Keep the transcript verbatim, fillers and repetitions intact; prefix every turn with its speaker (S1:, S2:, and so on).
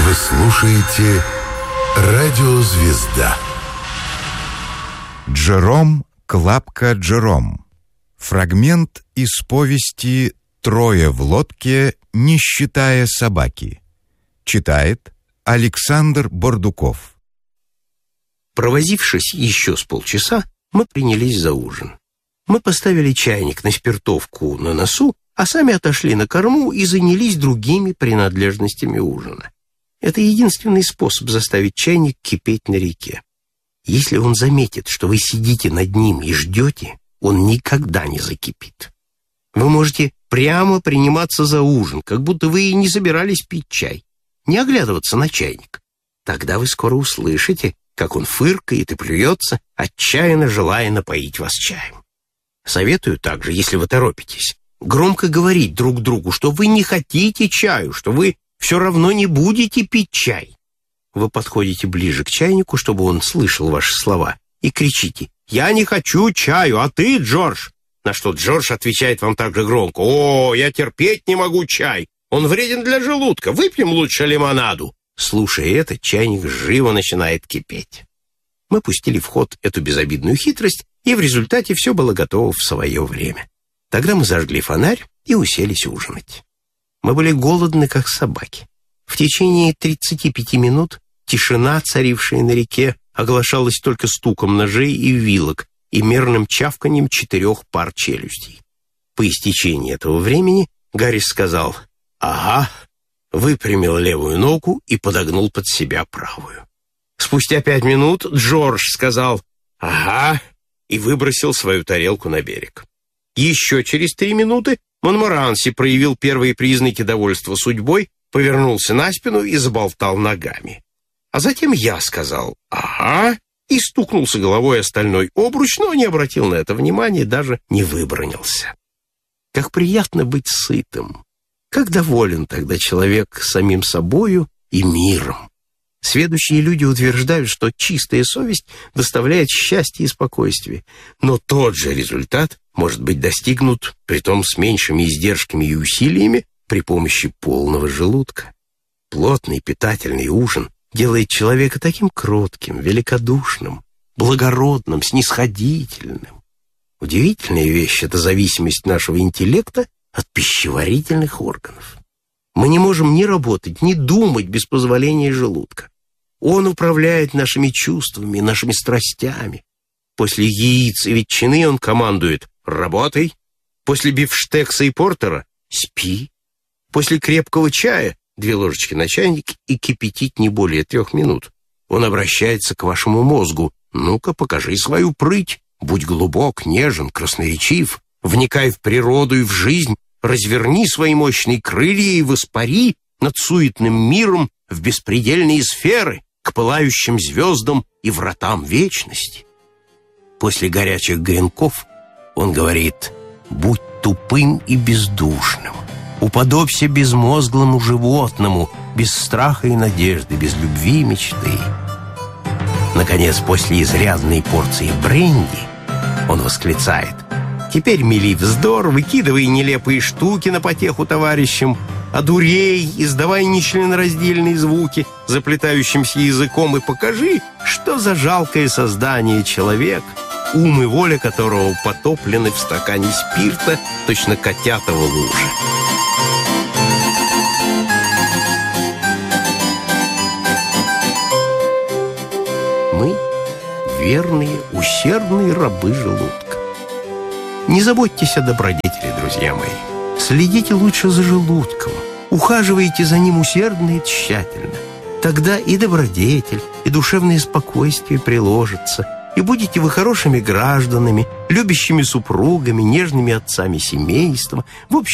S1: Вы слушаете «Радиозвезда».
S2: Джером Клапка Джером. Фрагмент из повести «Трое в лодке, не считая собаки». Читает Александр Бордуков.
S3: Провозившись еще с полчаса, мы принялись за ужин. Мы поставили чайник на спиртовку на носу, а сами отошли на корму и занялись другими принадлежностями ужина. Это единственный способ заставить чайник кипеть на реке. Если он заметит, что вы сидите над ним и ждете, он никогда не закипит. Вы можете прямо приниматься за ужин, как будто вы и не собирались пить чай, не оглядываться на чайник. Тогда вы скоро услышите, как он фыркает и плюется, отчаянно желая напоить вас чаем. Советую также, если вы торопитесь, громко говорить друг другу, что вы не хотите чаю, что вы все равно не будете пить чай. Вы подходите ближе к чайнику, чтобы он слышал ваши слова, и кричите: «Я не хочу чаю, а ты, Джордж?» На что Джордж отвечает вам также громко: «О, я терпеть не могу чай, он вреден для желудка, выпьем лучше лимонаду». Слушая это, чайник живо начинает кипеть. Мы пустили в ход эту безобидную хитрость, и в результате все было готово в свое время. Тогда мы зажгли фонарь и уселись ужинать. Мы были голодны, как собаки. В течение тридцати пяти минут тишина, царившая на реке, оглашалась только стуком ножей и вилок и мерным чавканьем четырех пар челюстей. По истечении этого времени Гаррис сказал «Ага», выпрямил левую ногу и подогнул под себя правую. Спустя пять минут Джордж сказал «Ага» и выбросил свою тарелку на берег. Еще через три минуты Монморанси проявил первые признаки довольства судьбой, повернулся на спину и заболтал ногами. А затем я сказал «Ага» и стукнулся головой о стальной обруч, но не обратил на это внимания, даже не выбранился. Как приятно быть сытым! Как доволен тогда человек самим собою и миром! Сведущие люди утверждают, что чистая совесть доставляет счастье и спокойствие, но тот же результат может быть достигнут, притом с меньшими издержками и усилиями, при помощи полного желудка. Плотный питательный ужин делает человека таким кротким, великодушным, благородным, снисходительным. Удивительная вещь — это зависимость нашего интеллекта от пищеварительных органов. Мы не можем ни работать, ни думать без позволения желудка. Он управляет нашими чувствами, нашими страстями. После яиц и ветчины он командует «работай», после бифштекса и портера «спи», после крепкого чая две ложечки на чайник и кипятить не более трех минут. Он обращается к вашему мозгу: «Ну-ка, покажи свою прыть, будь глубок, нежен, красноречив, вникай в природу и в жизнь, разверни свои мощные крылья и воспари над суетным миром в беспредельные сферы, к пылающим звездам и вратам вечности». После горячих гренков он говорит: «Будь тупым и бездушным, уподобься безмозглому животному, без страха и надежды, без любви и мечты». Наконец, после изрядной порции бренди он восклицает: «Теперь мели вздор, выкидывай нелепые штуки на потеху товарищам, одурей, издавай нечленораздельные звуки заплетающимся языком и покажи, что за жалкое создание человек, ум и воля которого потоплены в стакане спирта, точно котята в луже». Мы — верные, усердные рабы желудка. Не заботьтесь о добродетели, друзья мои. Следите лучше за желудком. Ухаживайте за ним усердно и тщательно. Тогда и добродетель, и душевное спокойствие приложатся, и будете вы хорошими гражданами, любящими супругами, нежными отцами семейства, в общем,